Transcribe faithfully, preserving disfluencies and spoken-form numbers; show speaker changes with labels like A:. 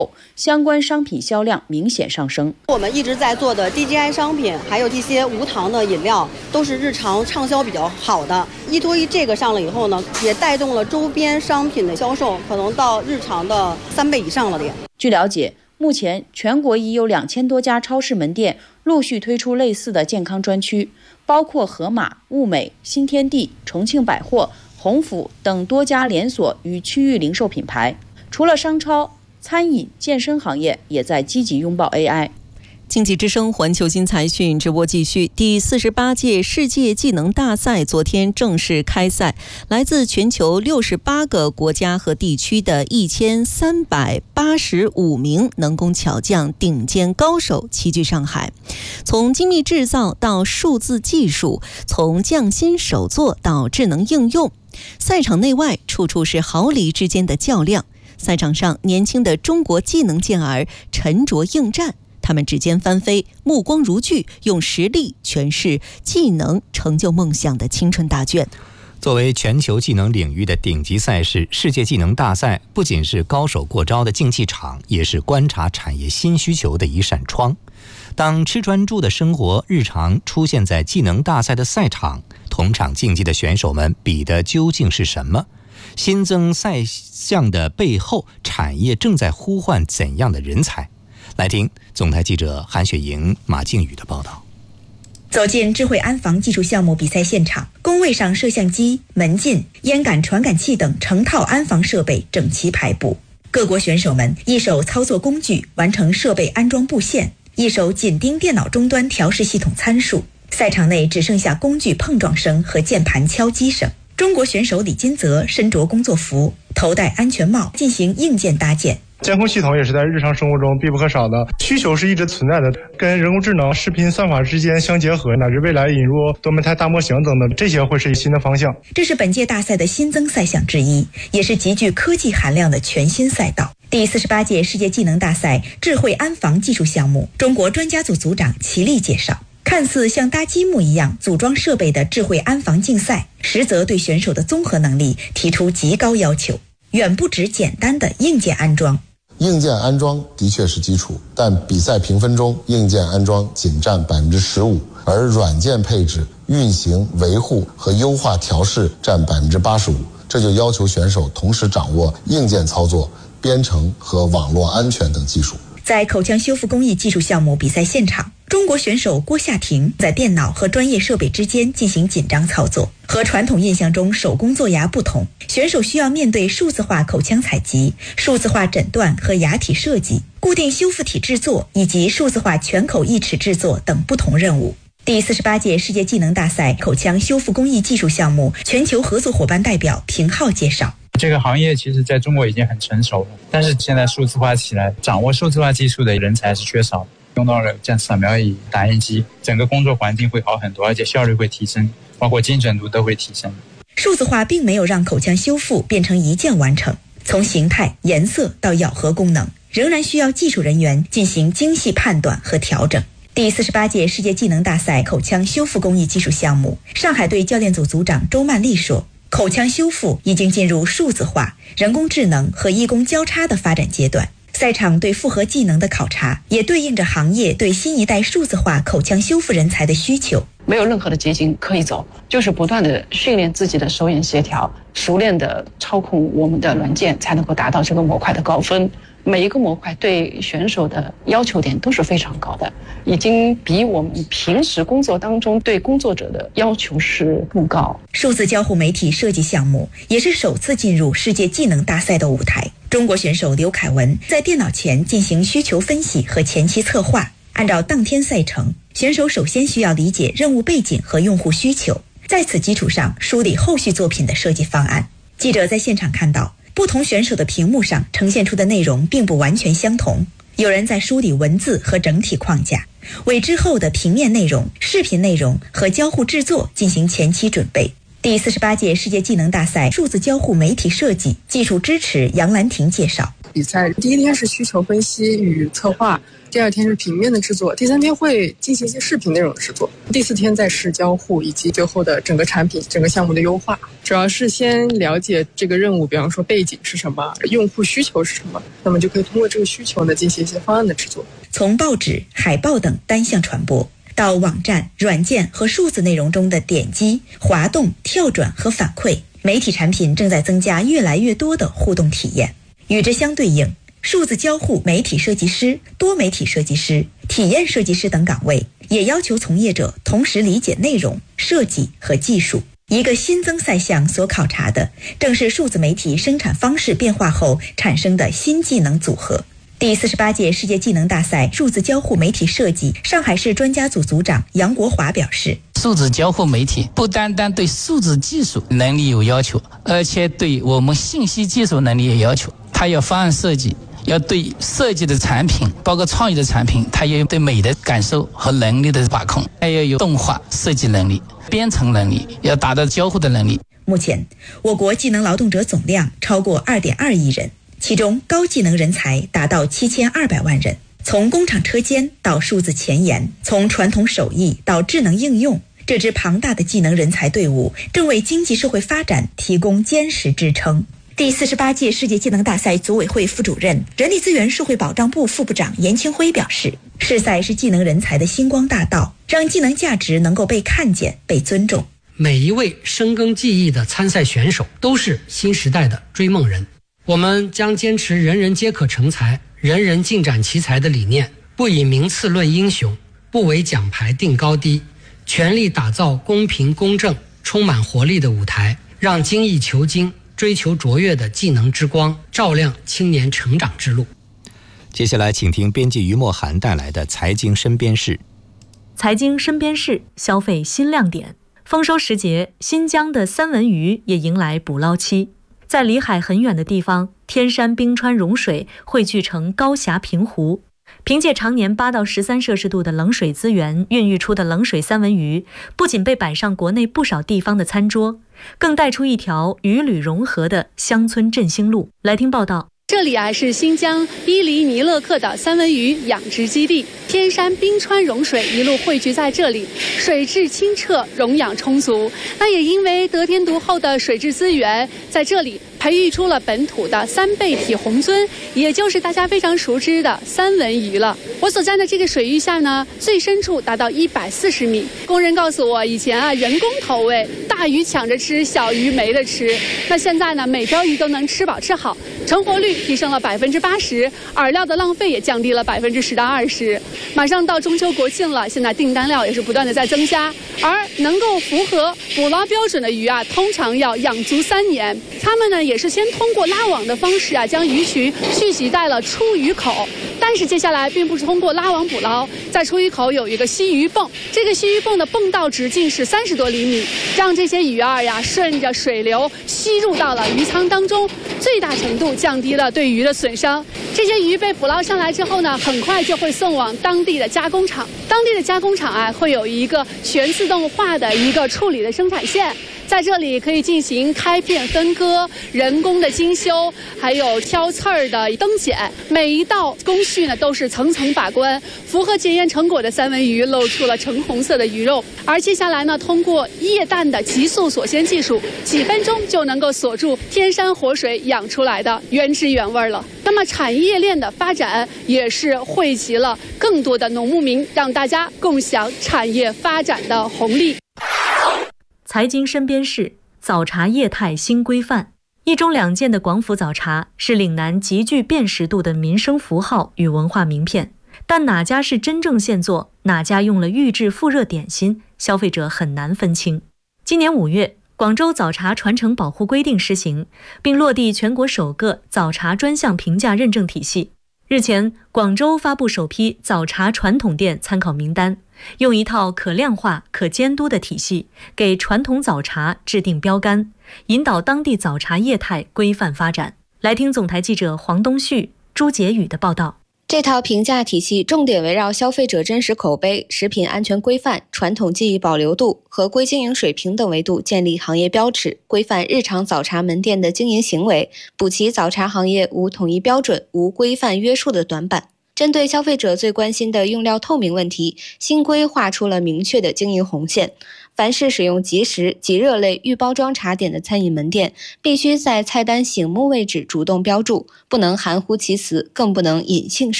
A: 相关商品销量明显上升。
B: 我们一直在做的 D G I 商品，还有这些无糖的饮料，都是日常畅销比较好的。一多一这个上了以后呢，也带动了周边商品的销售，可能到日常的三倍以上了的。
A: 据了解，目前全国已有两千多家超市门店陆续推出类似的健康专区，包括盒马、物美、新天地、重庆百货、鸿福等多家连锁与区域零售品牌。除了商超，餐饮、健身行业也在积极拥抱 A I。
C: 经济之声环球新财讯直播继续。第四十八届世界技能大赛昨天正式开赛，来自全球六十八个国家和地区的一千三百八十五名能工巧匠、顶尖高手齐聚上海。从精密制造到数字技术，从匠心手作到智能应用，赛场内外处处是毫厘之间的较量。赛场上，年轻的中国技能健儿沉着应战，他们指尖翻飞，目光如炬，用实力诠释技能成就梦想的青春大卷。
D: 作为全球技能领域的顶级赛事，世界技能大赛不仅是高手过招的竞技场，也是观察产业新需求的一扇窗。当吃穿住的生活日常出现在技能大赛的赛场，同场竞技的选手们比的究竟是什么？新增赛项的背后，产业正在呼唤怎样的人才？来听总台记者韩雪莹、马靖宇的报道。
E: 走进智慧安防技术项目比赛现场，工位上摄像机、门禁、烟感传感器等成套安防设备整齐排布。各国选手们一手操作工具完成设备安装布线，一手紧盯电脑终端调试系统参数。赛场内只剩下工具碰撞声和键盘敲击声。中国选手李金泽身着工作服，头戴安全帽，进行硬件搭建。
F: 监控系统也是在日常生活中必不可少的，需求是一直存在的，跟人工智能、视频算法之间相结合，乃至未来引入多媒态大模型等等，这些会是新的方向。
E: 这是本届大赛的新增赛项之一，也是极具科技含量的全新赛道。第四十八届世界技能大赛智慧安防技术项目，中国专家组组长齐力介绍，看似像搭积木一样组装设备的智慧安防竞赛，实则对选手的综合能力提出极高要求，远不止简单的硬件安装。
G: 硬件安装的确是基础，但比赛评分中硬件安装仅占百分之十五，而软件配置、运行、维护和优化调试占百分之八十五。这就要求选手同时掌握硬件操作、编程和网络安全等技术。
E: 在口腔修复工艺技术项目比赛现场，中国选手郭夏婷在电脑和专业设备之间进行紧张操作。和传统印象中手工做牙不同，选手需要面对数字化口腔采集、数字化诊断和牙体设计、固定修复体制作以及数字化全口义齿制作等不同任务。第四十八届世界技能大赛口腔修复工艺技术项目全球合作伙伴代表平浩介绍，
H: 这个行业其实在中国已经很成熟了，但是现在数字化起来，掌握数字化技术的人才是缺少的。用到了像扫描仪、打印机，整个工作环境会好很多，而且效率会提升，包括精准度都会提升。
E: 数字化并没有让口腔修复变成一键完成，从形态、颜色到咬合功能，仍然需要技术人员进行精细判断和调整。第四十八届世界技能大赛口腔修复工艺技术项目，上海队教练组组长周曼丽说，口腔修复已经进入数字化、人工智能和医工交叉的发展阶段。赛场对复合技能的考察，也对应着行业对新一代数字化口腔修复人才的需求。
I: 没有任何的捷径可以走，就是不断的训练自己的手眼协调，熟练的操控我们的软件，才能够达到这个模块的高分。每一个模块对选手的要求点都是非常高的，已经比我们平时工作当中对工作者的要求是更高。
E: 数字交互媒体设计项目也是首次进入世界技能大赛的舞台。中国选手刘凯文在电脑前进行需求分析和前期策划，按照当天赛程，选手首先需要理解任务背景和用户需求，在此基础上梳理后续作品的设计方案。记者在现场看到，不同选手的屏幕上呈现出的内容并不完全相同，有人在梳理文字和整体框架，为之后的平面内容、视频内容和交互制作进行前期准备。第四十八届世界技能大赛数字交互媒体设计技术支持杨兰婷介绍，
J: 比赛第一天是需求分析与策划，第二天是平面的制作，第三天会进行一些视频内容的制作。 第四天再试交互以及最后的整个产品整个项目的优化，主要是先了解这个任务，比方说背景是什么，用户需求是什么，那么就可以通过这个需求呢进行一些方案的制作。
E: 从报纸、海报等单向传播，到网站、软件和数字内容中的点击、滑动、跳转和反馈，媒体产品正在增加越来越多的互动体验。与之相对应，数字交互媒体设计师、多媒体设计师、体验设计师等岗位也要求从业者同时理解内容、设计和技术。一个新增赛项所考察的正是数字媒体生产方式变化后产生的新技能组合。第四十八届世界技能大赛数字交互媒体设计上海市专家组组长杨国华表示，
K: 数字交互媒体不单单对数字技术能力有要求，而且对我们信息技术能力也要求。它要方案设计，要对设计的产品包括创意的产品，它也有对美的感受和能力的把控，还要有动画设计能力、编程能力，要达到交互的能力。
E: 目前我国技能劳动者总量超过 二点二亿人，其中高技能人才达到七千二百万人。从工厂车间到数字前沿，从传统手艺到智能应用，这支庞大的技能人才队伍正为经济社会发展提供坚实支撑。第四十八届世界技能大赛组委会副主任、人力资源社会保障部副部长严清辉表示，世赛是技能人才的星光大道，让技能价值能够被看见、被尊重。
L: 每一位深耕技艺的参赛选手都是新时代的追梦人。我们将坚持人人皆可成才、人人尽展奇才的理念，不以名次论英雄，不为奖牌定高低，全力打造公平公正、充满活力的舞台，让精益求精、追求卓越的技能之光照亮青年成长之路。
D: 接下来请听编辑于墨涵带来的财经身边事。
M: 财经身边事，消费新亮点。丰收时节，新疆的三文鱼也迎来捕捞期。在离海很远的地方，天山冰川融水汇聚成高峡平湖，凭借常年八到十三摄氏度的冷水资源孕育出的冷水三文鱼，不仅被摆上国内不少地方的餐桌，更带出一条鱼旅融合的乡村振兴路。来听报道。
N: 这里啊是新疆伊犁尼勒克的三文鱼养殖基地，天山冰川融水一路汇聚在这里，水质清澈，溶氧充足。那也因为得天独厚的水质资源，在这里培育出了本土的三倍体虹鳟，也就是大家非常熟知的三文鱼了。我所站的这个水域下呢，最深处达到一百四十米。工人告诉我，以前啊人工投喂，大鱼抢着吃，小鱼没得吃。那现在呢，每条鱼都能吃饱吃好，成活率提升了百分之八十，饵料的浪费也降低了百分之十到二十。马上到中秋国庆了，现在订单量也是不断的在增加，而能够符合捕捞标准的鱼啊，通常要养足三年。他们呢也是先通过拉网的方式啊，将鱼群聚集在了出鱼口。但是接下来并不是通过拉网捕捞，在出鱼口有一个吸鱼泵，这个吸鱼泵的泵道直径是三十多厘米，让这些鱼儿呀顺着水流吸入到了鱼舱当中，最大程度降低了对鱼的损伤。这些鱼被捕捞上来之后呢，很快就会送往当地的加工厂，当地的加工厂啊会有一个全自动化的一个处理的生产线。在这里可以进行开片分割、人工的精修，还有挑刺儿的灯剪，每一道工序呢都是层层把关，符合检验成果的三文鱼露出了橙红色的鱼肉。而接下来呢，通过液氮的急速锁鲜技术，几分钟就能够锁住天山活水养出来的原汁原味了。那么产业链的发展也是汇集了更多的农牧民，让大家共享产业发展的红利。
M: 财经身边事，早茶业态新规范。一中两件的广府早茶是岭南极具辨识度的民生符号与文化名片，但哪家是真正现做，哪家用了预制复热点心，消费者很难分清。今年五月，广州早茶传承保护规定施行，并落地全国首个早茶专项评价认证体系。日前，广州发布首批早茶传统店参考名单，用一套可量化、可监督的体系，给传统早茶制定标杆，引导当地早茶业态规范发展。来听总台记者黄东旭、朱杰宇的报道。
O: 这套评价体系重点围绕消费者真实口碑、食品安全规范、传统技艺保留度、合规经营水平等维度建立行业标尺，规范日常早茶门店的经营行为，补齐早茶行业无统一标准、无规范约束的短板。 针对消费者最关心的用料透明问题，新规划出了明确的经营红线。凡是使用即食、即热类预包装茶点的餐饮门店，必须在菜单醒目位置主动标注，不能含糊其辞，更不能隐性售